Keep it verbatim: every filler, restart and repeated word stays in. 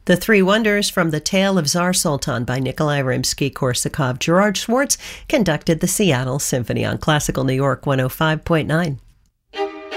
The Three Wonders from The Tale of Tsar Sultan by Nikolai Rimsky-Korsakov. Gerard Schwartz conducted the Seattle Symphony on Classical New York one oh five point nine.